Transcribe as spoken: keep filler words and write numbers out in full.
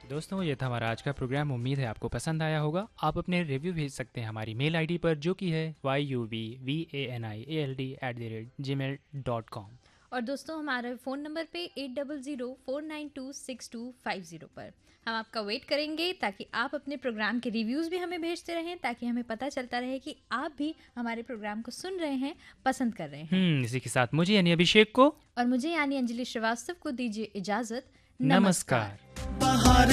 दोस्तों, ये था हमारा आज का प्रोग्राम। उम्मीद है आपको पसंद आया होगा। आप अपने रिव्यू भेज सकते हैं हमारी मेल आईडी पर, जो कि है why you we V A N I A L D at the rate ji mail dot com. और दोस्तों, हमारे फ़ोन नंबर पे eight double zero four nine to six to five zero पर हम आपका वेट करेंगे, ताकि आप अपने प्रोग्राम के रिव्यूज़ भी हमें भेजते रहें, ताकि हमें पता चलता रहे कि आप भी हमारे प्रोग्राम को सुन रहे हैं, पसंद कर रहे हैं। हम्म इसी के साथ मुझे यानी अभिषेक को और मुझे यानी अंजलि श्रीवास्तव को दीजिए इजाज़त। नमस्कार। नमस्कार।